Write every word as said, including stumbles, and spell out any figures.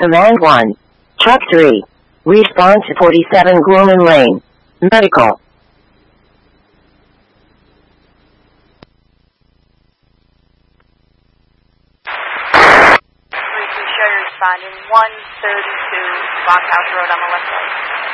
Command one. Truck three. Response to forty-seven Gorman Lane. Medical. three three, show your responding one thirty-two Blockhouse Road on the left side.